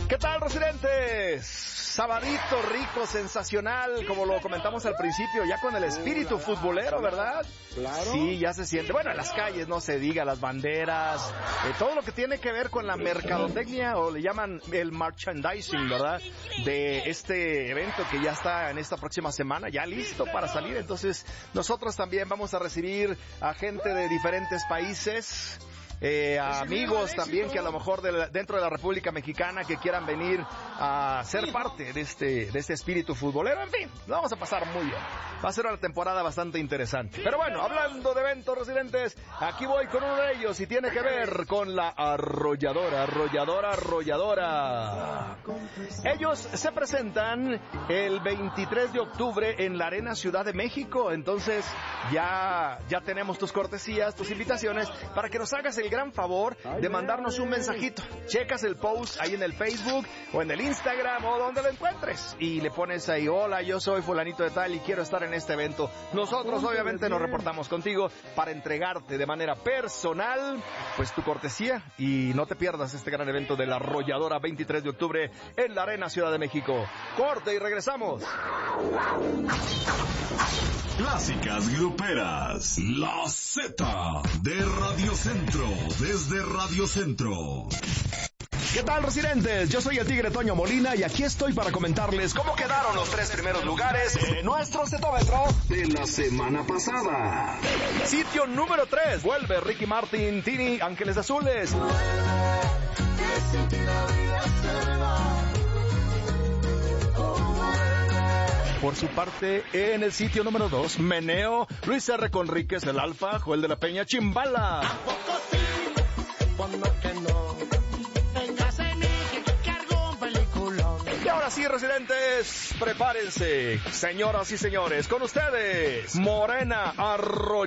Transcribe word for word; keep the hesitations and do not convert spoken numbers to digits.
¿Qué tal, residentes? Sabadito rico, sensacional, como lo comentamos al principio, ya con el espíritu futbolero, ¿verdad? Claro. Sí, ya se siente. Bueno, en las calles no se diga, las banderas, eh, todo lo que tiene que ver con la mercadotecnia, o le llaman el merchandising, ¿verdad? De este evento que ya está en esta próxima semana, ya listo para salir. Entonces, nosotros también vamos a recibir a gente de diferentes países. Eh, a amigos también que a lo mejor de la, dentro de la República Mexicana que quieran venir a ser parte de este de este espíritu futbolero. En fin, lo vamos a pasar muy bien. Va a ser una temporada bastante interesante. Pero bueno, hablando de eventos, residentes, aquí voy con uno de ellos y tiene que ver con la arrolladora, arrolladora, arrolladora. Ellos se presentan el veintitrés de octubre en la Arena Ciudad de México. Entonces ya, ya tenemos tus cortesías, tus invitaciones para que nos hagas el gran favor de mandarnos un mensajito. Checas el post ahí en el Facebook o en el Instagram o donde lo encuentres y le pones ahí: hola, yo soy fulanito de tal y quiero estar en este evento. Nosotros obviamente nos reportamos contigo para entregarte de manera personal pues tu cortesía, y no te pierdas este gran evento de la arrolladora veintitrés de octubre en la Arena Ciudad de México. Corte y regresamos. Clásicas gruperas, la Z de Radio Centro, desde Radio Centro. ¿Qué tal, residentes? Yo soy el Tigre Toño Molina y aquí estoy para comentarles cómo quedaron los tres primeros lugares en nuestro zetómetro de la semana pasada. Sitio número tres, vuelve Ricky Martin, Tini, Ángeles Azules. Por su parte, en el sitio número dos, Meneo, Luis R. Conríquez, El Alfa, Joel de la Peña, Chimbala. ¿A poco sí? ¿Cuándo que no? En casa de mí que cargo un peliculón. Y ahora sí, residentes, prepárense, señoras y señores, con ustedes, Morena Arroyo.